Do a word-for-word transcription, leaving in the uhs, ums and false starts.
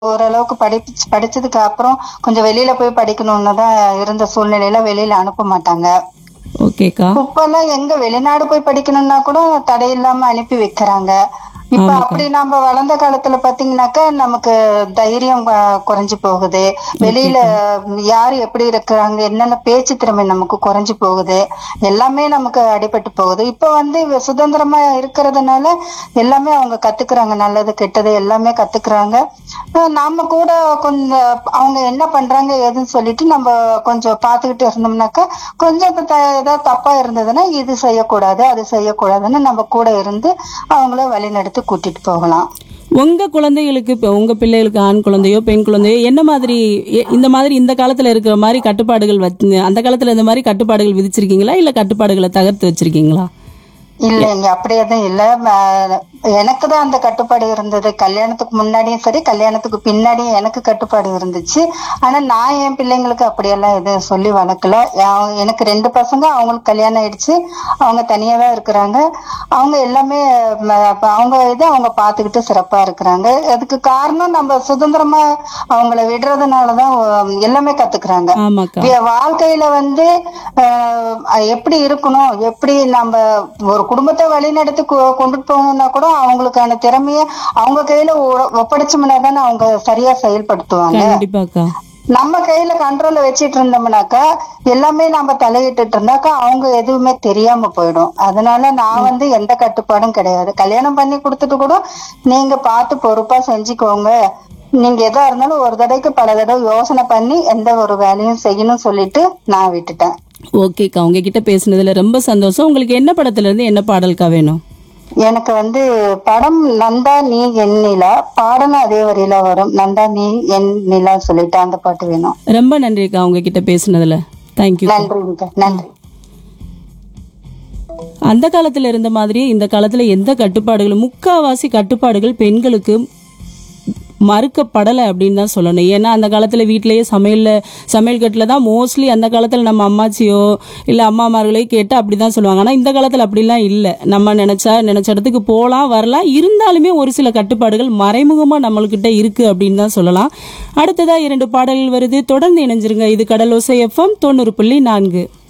ஓரளவுக்கு படிச்சு படிச்சதுக்கு அப்புறம் கொஞ்சம் வெளியில போய் படிக்கணும்னு தான் இருந்த சூழ்நிலையில வெளியில அனுப்ப மாட்டாங்க. ஓகேக்கா. இப்பெல்லாம் எங்க வெளிநாடு போய் படிக்கணும்னா கூட தடை இல்லாம அனுப்பி வைக்கிறாங்க. இப்ப ஆமாக்கா. அப்படி நம்ம வளர்ந்த காலத்துல பாத்தீங்கன்னாக்கா நமக்கு தைரியம் அஹ், குறைஞ்சு போகுது. வெளியில ஓகேக்கா. யாரு எப்படி இருக்கிறாங்க, என்னென்ன பேச்சு திறமை நமக்கு குறைஞ்சு போகுது. எல்லாமே நமக்கு அடிபட்டு போகுது. இப்ப வந்து இவ சுதந்திரமா இருக்கிறதுனால எல்லாமே அவங்க கத்துக்கிறாங்க. நல்லது கெட்டது எல்லாமே கத்துக்கிறாங்க. அஹ், நாம கூட கொஞ்சம் அவங்க என்ன பண்றாங்க ஏதுன்னு சொல்லிட்டு நம்ம கொஞ்சம் பாத்துக்கிட்டு இருந்தோம்னாக்கா கொஞ்சம் இப்ப த- ஏதாவது தப்பா இருந்ததுன்னா இது செய்யக்கூடாது அது செய்யக்கூடாதுன்னு நம்ம கூட இருந்து அவங்கள வழிநடத்தி கூட்டிட்டு போகலாம். உங்க குழந்தைகளுக்கு இப்ப உங்க பிள்ளைகளுக்கு ஆண் குழந்தையோ பெண் குழந்தையோ என்ன மாதிரி எ- இந்த மாதிரி இந்த காலத்துல இருக்கிற மாதிரி கட்டுப்பாடுகள் வச்சு அந்த காலத்துல இந்த மாதிரி கட்டுப்பாடுகள் விதிச்சிருக்கீங்களா இல்ல கட்டுப்பாடுகளை தகர்த்து வச்சிருக்கீங்களா? இல்லைங்க, அப்படி எதுவும் இல்ல. ம- எனக்கு தான் அந்த கட்டுப்பாடு இருந்தது. கல்யாணத்துக்கு முன்னாடியும் சரி கல்யாணத்துக்கு பின்னாடியும் எனக்கு கட்டுப்பாடு இருந்துச்சு. ஆனா நான் என் பிள்ளைங்களுக்கு அப்படியெல்லாம் எதுவும் சொல்லி வளர்க்கல. யா- எனக்கு ரெண்டு பசங்க, அவங்களுக்கு கல்யாணம் ஆயிடுச்சு. அவங்க தனியா தான் இருக்கிறாங்க. அவங்க எல்லாமே ம, அப்ப அவங்க இதை அவங்க பார்த்துக்கிட்டு சிறப்பா இருக்கிறாங்க. அதுக்கு காரணம் நம்ம சுதந்திரமா அவங்கள விடுறதுனாலதான் உம், எல்லாமே கத்துக்கிறாங்க. ஆமாக்கா. வி- வாழ்க்கையில வந்து அஹ், எப்படி இருக்கணும், எப்படி நம்ம ஒரு குடும்பத்தை வழிநடத்தி கொ- கொண்டுட்டு போகணும்னா கூட அவங்களுக்கான திறமைய அவங்க கையில ஒ- ஒப்படைச்சோம்னா தானே அவங்க சரியா செயல்படுத்துவாங்க. கண்டிப்பாக்கா. நம்ம கையில கண்ட்ரோல்ல வச்சிட்டு இருந்தோம்னாக்கா எல்லாமே நம்ம தலையிட்டு இருந்தாக்கா அவங்க எதுவுமே தெரியாம போயிடும். அதனால நான் வந்து எந்த கட்டுப்பாடும் கிடையாது. கல்யாணம் பண்ணி கொடுத்துட்டு கூட நீங்க பார்த்து பொறுப்பா செஞ்சுக்கோங்க, நீங்க எதா இருந்தாலும் ஒரு தடவைக்கு பல தடவை யோசனை பண்ணி எந்த ஒரு வேலையும் செய்யணும் சொல்லிட்டு நான் விட்டுட்டேன். ஓகேக்கா, உங்ககிட்ட பேசுனதுல ரொம்ப சந்தோஷம். உங்களுக்கு என்ன படத்துல இருந்து என்ன பாடல்கா வேணும்? எனக்கு வந்து படம் நந்தா நீ என் நிலா, பாடலும் அதே வரியில வரும். நந்தா நீ என் நிலா சொல்லிட்டு அந்த பாட்டு வேணும். ரொம்ப நன்றிக்கா உங்ககிட்ட பேசுனதுல. தேங்க்யூ. நன்றிங்க, நன்றி. அந்த காலத்துல இருந்த மாதிரி இந்த காலத்துல எந்த கட்டுப்பாடுகளும் முக்காவாசி கட்டுப்பாடுகள் பெண்களுக்கு மறுக்கப்படலை அப்படின்னு தான் சொல்லணும். ஏன்னா அந்த காலத்தில் வீட்டிலேயே சமையலில் சமையல் கட்டில் தான் மோஸ்ட்லி அந்த காலத்தில் நம்ம அம்மாச்சியோ இல்லை அம்மாமார்களையோ கேட்டால் அப்படி தான் சொல்லுவாங்க. ஆனால் இந்த காலத்தில் அப்படிலாம் இல்லை. நம்ம நினச்சா நினச்ச இடத்துக்கு போகலாம் வரலாம். இருந்தாலுமே ஒரு சில கட்டுப்பாடுகள் மறைமுகமாக நம்மள்கிட்ட இருக்குது அப்படின்னு தான் சொல்லலாம். அடுத்ததாக இரண்டு பாடல்கள் வருது, தொடர்ந்து இணைஞ்சிருங்க. இது கடலோசை எஃப்எம் தொண்ணூறு புள்ளி நான்கு.